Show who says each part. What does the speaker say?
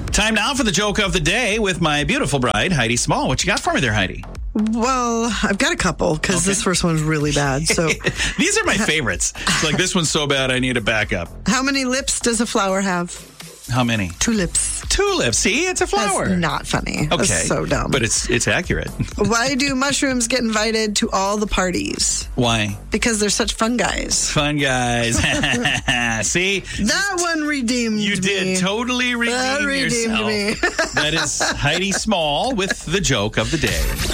Speaker 1: Time now for the joke of the day with my beautiful bride, Heidi Small. What you got for me there, Heidi?
Speaker 2: Well, I've got a couple because this first one's really bad. So
Speaker 1: These are my favorites. It's like, this one's so bad, I need a backup.
Speaker 2: how many lips does a flower have?
Speaker 1: How many?
Speaker 2: 2 lips.
Speaker 1: 2 lips. See, it's a flower.
Speaker 2: That's not funny.
Speaker 1: Okay.
Speaker 2: That's so dumb.
Speaker 1: But it's accurate.
Speaker 2: Why do mushrooms get invited to all the parties?
Speaker 1: Why?
Speaker 2: Because they're such fun guys.
Speaker 1: Fun guys. See?
Speaker 2: That one redeemed me.
Speaker 1: You did totally redeem
Speaker 2: That redeemed
Speaker 1: yourself.
Speaker 2: me.
Speaker 1: That is Heidi Small with the joke of the day.